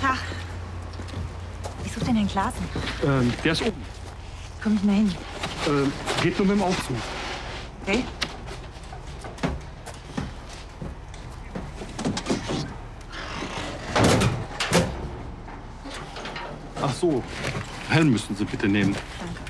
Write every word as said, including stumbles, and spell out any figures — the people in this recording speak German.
Tag. Ich suche den Herrn Klaassen. Ähm, der ist oben. Komm ich mal hin. Ähm, geht nur mit dem Aufzug. Okay? Ach so. Helm müssen Sie bitte nehmen. Danke.